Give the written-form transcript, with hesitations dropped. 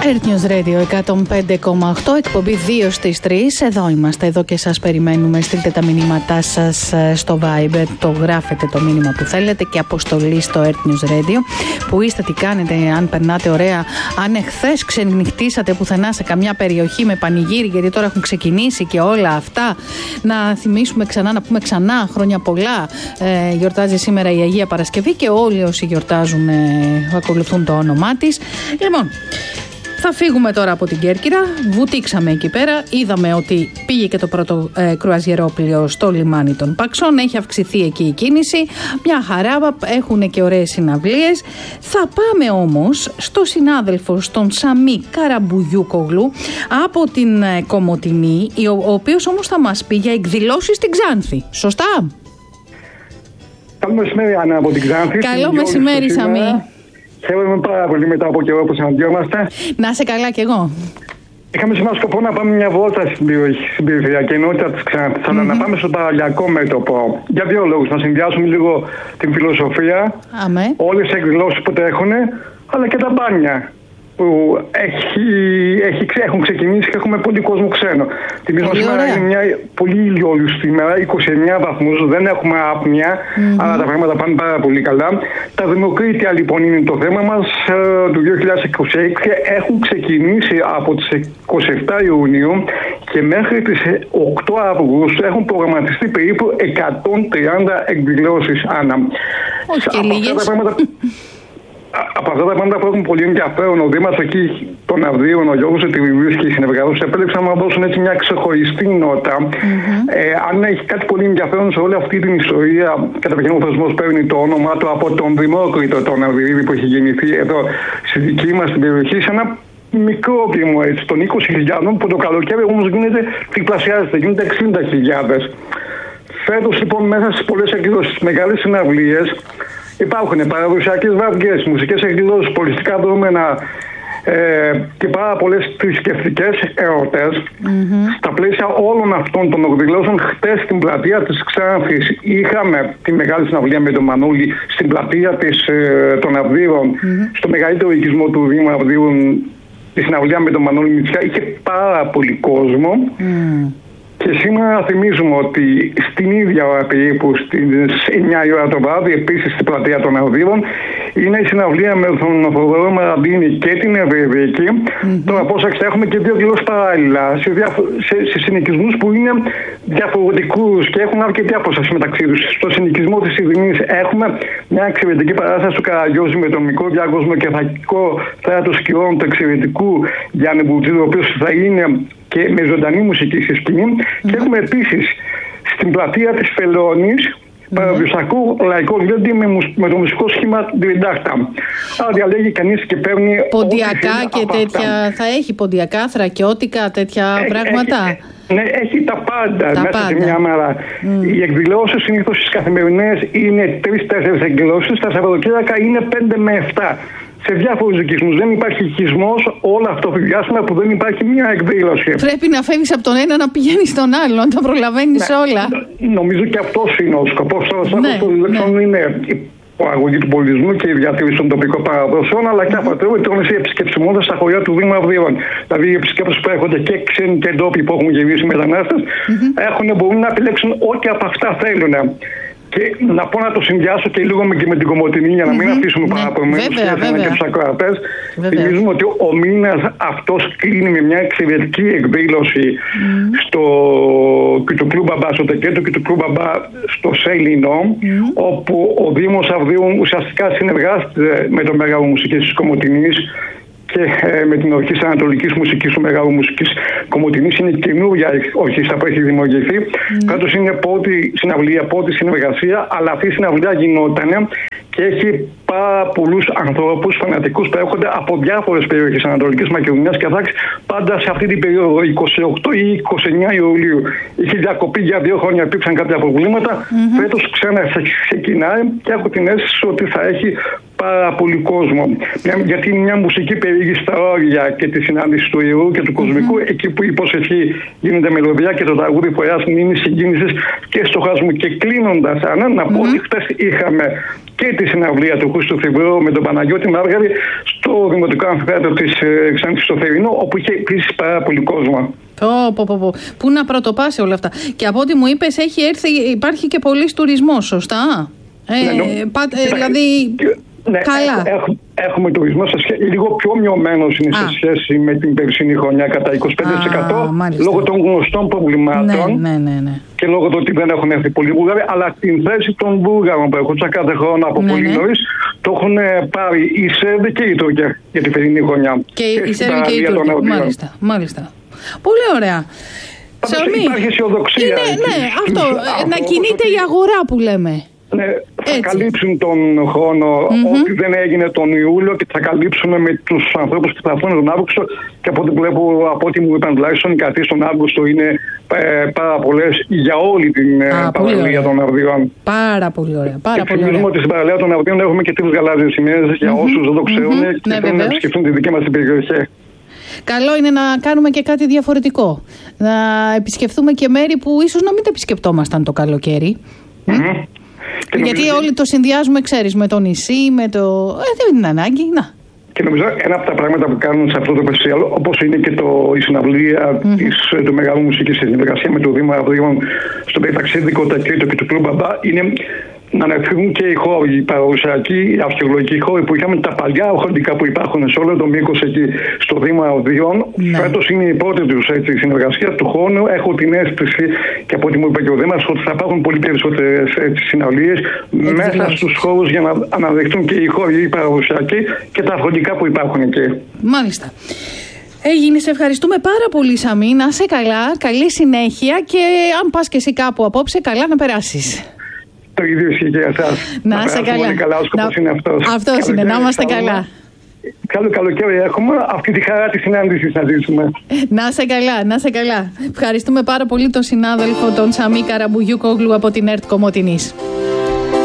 Earth News Radio 105,8, εκπομπή 2 στις 3. Εδώ είμαστε, εδώ και σας περιμένουμε. Στείλτε τα μηνύματά σας στο Viber, το γράφετε το μήνυμα που θέλετε και αποστολή στο Earth News Radio. Που είστε, τι κάνετε, αν περνάτε ωραία, αν εχθές ξενυχτήσατε πουθενά σε καμιά περιοχή με πανηγύρι, γιατί τώρα έχουν ξεκινήσει και όλα αυτά. Να θυμίσουμε ξανά, να πούμε ξανά χρόνια πολλά. Γιορτάζει σήμερα η Αγία Παρασκευή και όλοι όσοι γιορτάζουν ακολουθούν το όνομά της. Λοιπόν, θα φύγουμε τώρα από την Κέρκυρα, βουτήξαμε εκεί πέρα, είδαμε ότι πήγε και το πρώτο κρουαζιερόπλοιο στο λιμάνι των Παξών, έχει αυξηθεί εκεί η κίνηση, μια χαρά, έχουν και ωραίες συναυλίες. Θα πάμε όμως στο συνάδελφο, στον Σαμί Καραμπουγιούκογλου από την Κομοτηνή, ο οποίος όμως θα μας πει για εκδηλώσεις στην Ξάνθη, σωστά? Καλό μεσημέρι, Άννα, από την Ξάνθη. Καλό μεσημέρι, Σαμί. Χαίρομαι πάρα πολύ μετά από καιρό που συναντιόμαστε. Να είσαι καλά κι εγώ. Είχαμε σήμερα σκοπό να πάμε μια βόλτα στην περιφερειακή ενότητα της Ξάνθης, αλλά να πάμε στο παραλιακό μέτωπο. Για δύο λόγους. Να συνδυάσουμε λίγο την φιλοσοφία, όλες τις εκδηλώσεις που τρέχουν, αλλά και τα μπάνια που έχουν ξεκινήσει και έχουμε πολύ κόσμο ξένο. Θυμίζω σήμερα είναι μια πολύ ηλιόλουστη ημέρα, 29 βαθμούς, δεν έχουμε άπνοια, αλλά τα πράγματα πάνε πάρα πολύ καλά. Τα Δημοκρίτια λοιπόν είναι το θέμα μας του 2026 και έχουν ξεκινήσει από τις 27 Ιουνίου και μέχρι τις 8 Αυγούστου έχουν προγραμματιστεί περίπου 130 εκδηλώσεις, Άννα. Όχι και λίγες. Από αυτά τα πράγματα που έχουν πολύ ενδιαφέρον, ο Δήμαρχος εκεί των Αυδείων, ο Γιώργος Ετριβίδης και οι συνεργάτες επέλεξαν να δώσουν έτσι μια ξεχωριστή νότα. Αν έχει κάτι πολύ ενδιαφέρον σε όλη αυτή την ιστορία, καταρχήν ο θεσμός παίρνει το όνομά του από τον Δημόκριτο τον Αυδηρίδη που έχει γεννηθεί εδώ στη δική μας την περιοχή, σε ένα μικρό κλίμο έτσι, των 20.000, που το καλοκαίρι όμως τριπλασιάζεται, γίνεται 60.000. Φέτος λοιπόν μέσα στις πολλές εκδηλώσεις, μεγάλες συναυλίες, υπάρχουν παραδοσιακές βραδιές, μουσικές εκδηλώσεις, πολιτικά δρόμενα και πάρα πολλές θρησκευτικές εορτές. Στα πλαίσια όλων αυτών των εκδηλώσεων, χτες στην πλατεία της Ξάνθης είχαμε τη μεγάλη συναυλία με τον Μανούλη στην πλατεία των Αυδείων, στο μεγαλύτερο οικισμό του Δήμου Αυδείων, τη συναυλία με τον Μανούλη Μητσιά. Είχε πάρα πολύ κόσμο. Και σήμερα θυμίζουμε ότι στην ίδια ώρα περίπου στις 9 η ώρα το βράδυ, επίσης στην πλατεία των Αυδείων, είναι η συναυλία με τον Θοδωρό Μαραντίνη και την Ευρωβική. Τώρα πρόσεξτε, έχουμε και δύο εκδηλώσεις παράλληλα σε συνοικισμούς που είναι διαφορετικούς και έχουν αρκετή απόσταση μεταξύ τους. Στο συνοικισμό της Ιδρυνής έχουμε μια εξαιρετική παράσταση του Καραγιώζη με τον μικρό διάκοσμο και θακικό θέατρο σκιών του εξαιρετικού Γιάννη Μπουτζίδου, ο οποίος θα είναι και με ζωντανή μουσική στη σκηνή. Και έχουμε επίσης στην πλατεία της Φελώνης παραδοσιακό λαϊκό γλέντι με το μουσικό σχήμα Ντριντάχτα. Άρα διαλέγει κανείς και παίρνει ποντιακά και τέτοια. Θα έχει ποντιακά, θρακιώτικα, τέτοια πράγματα. Ναι, έχει τα πάντα μέσα σε μια μέρα. Οι εκδηλώσεις συνήθως στις καθημερινές είναι 3-4 εκδηλώσεις, τα Σαββατοκύριακα είναι 5 με 7. Σε διάφορους οικισμούς δεν υπάρχει οικισμός όλο αυτό το διάστημα που δεν υπάρχει μια εκδήλωση. Πρέπει να φεύγεις από τον ένα να πηγαίνεις στον άλλο, να τα προλαβαίνεις όλα. Νομίζω και αυτός είναι ο σκοπός. Είναι η προαγωγή του πολιτισμού και η διατήρηση των τοπικών παραδόσεων, αλλά και οι επισκεψιμότητες στα χωριά του Δήμου Αυδείων. Δηλαδή οι επισκέπτες που έρχονται και ξένοι και ντόπιοι που έχουν γυρίσει μετανάστες μπορούν να επιλέξουν ό,τι από αυτά θέλουν. Και να πω να το συνδυάσω και λίγο και με την Κομοτηνή για να μην αφήσουμε παραπομένους και τους ακροατές. Θυμίζουμε ότι ο μήνας αυτός κλείνει με μια εξαιρετική εκδήλωση στο Κιτουκλού Μπαμπά, στο Τεκέτο Κιτουκλού Μπαμπά στο Σέλινο, όπου ο Δήμος Αυδείων ουσιαστικά συνεργάζεται με το Μέγαρο Μουσικής της Κομοτηνής και με την Ορχήστρα Ανατολικής Μουσικής του Μεγάλου Μουσικής Κομοτηνής. Είναι καινούργια ορχήστρα που έχει δημιουργηθεί. Φέτος είναι πρώτη συναυλία, πρώτη συνεργασία, αλλά αυτή η συναυλία γινόταν και έχει πάρα πολλούς ανθρώπους φανατικούς που έρχονται από διάφορες περιοχές Ανατολικής Μακεδονίας και Θράκης, πάντα σε αυτή την περίοδο 28 ή 29 Ιουλίου. Είχε διακοπεί για 2 χρόνια, υπήρξαν κάποια προβλήματα. Φέτος ξανά ξεκινάει και έχω την αίσθηση ότι θα έχει πάρα πολύ κόσμο. Γιατί είναι μια μουσική περίγει στα όρια και τη συνάντηση του ιερού και του κοσμικού, εκεί που η υπόσευχη γίνεται μελωδιά και το τραγούδι φορέα μνήμη συγκίνησης και στοχασμού. Και κλείνοντας, Άννα, να πω ότι χτες είχαμε και τη συναυλία του Χρήστου Θηβρό με τον Παναγιώτη Μάργαρη στο Δημοτικό Αμφιθέατρο της Ξάνθης στο Θερινό, όπου είχε επίσης πάρα πολύ κόσμο. Πού να πρωτοπάσει όλα αυτά. Και από ό,τι μου είπες, υπάρχει και πολύς τουρισμός, σωστά? Δηλαδή, ναι, καλά. Έχουμε τουρισμό λίγο πιο μειωμένος είναι σε σχέση με την περσινή χρονιά κατά 25% λόγω των γνωστών προβλημάτων και λόγω του ότι δεν έχουν έρθει πολλοί Βούλγαροι, αλλά την θέση των Βούλγαρων που έρχονται κάθε χρόνο από πολύ νωρίς το έχουν πάρει η Σέρβοι και η Τούρκοι για την φετινή χρονιά. Και η Σέρβοι και η Τούρκοι. Μάλιστα. Πολύ ωραία. Υπάρχει αισιοδοξία. Ναι, αυτό. Να κινείται η αγορά που λέμε. Ναι, θα καλύψουν τον χρόνο ό,τι δεν έγινε τον Ιούλιο και θα καλύψουμε με τους ανθρώπους που θα έρθουν τον Αύγουστο. Και από ό,τι βλέπω, από ό,τι μου είπαν τουλάχιστον, οι καθίσεις τον Αύγουστο είναι πάρα πολλές για όλη την παραλία των Αρδιών. Πάρα πολύ ωραία. Και θυμίζουμε ότι στην παραλία των Αρδιών έχουμε και 3 γαλάζιες σημαίες για όσους δεν το ξέρουν και θέλουν να επισκεφτούν τη δική μας την περιοχή. Καλό είναι να κάνουμε και κάτι διαφορετικό. Να επισκεφθούμε και μέρη που ίσως να μην τα επισκεπτόμασταν το καλοκαίρι. Γιατί όλοι το συνδυάζουμε, ξέρεις, με το νησί, με το... δεν είναι ανάγκη, να. Και νομίζω ένα από τα πράγματα που κάνουν σε αυτό το φεστιβάλ, όπως είναι και η συναυλία του Μεγάλου Μουσικής στη συνεργασία με το Δήμο Αρδίων στο Περιταξίδικο Τακρίτο και του Κλουμπ Μπαμπά, είναι να αναφύγουν και οι χώροι, οι παραδοσιακοί, οι αρχαιολογικοί χώροι που είχαμε, τα παλιά οχοντικά που υπάρχουν σε όλο το μήκος εκεί στο Δήμο Αρδίων. Φέτος είναι η πρώτη τους συνεργασία του χρόνου. Έχω την αίσθηση και από ό,τι μου είπε και ο Δήμαρχος ότι θα υπάρχουν πολύ περισσότερες συναυλίες μέσα στους χώρους για να αναδειχθούν και οι χώροι, οι παραδοσιακοί και τα αρχαιολογικά που υπάρχουν εκεί. Μάλιστα. Έγινε, σε ευχαριστούμε πάρα πολύ, Σαμί. Να είσαι καλά, καλή συνέχεια και αν πας και εσύ κάπου απόψε, καλά να περάσεις. Το ίδιο ισχύει και για εσάς. Να είσαι καλά. Ο σκοπός είναι αυτός. Αυτός είναι, να είμαστε καλά. Καλό καλοκαίρι έχουμε. Αυτή τη χαρά τη συνάντηση θα ζήσουμε. Να είσαι καλά, να είσαι καλά. Ευχαριστούμε πάρα πολύ τον συνάδελφο τον Σαμί Καραμπουγιούκογλου από την ΕΡΤ Κομοτηνής.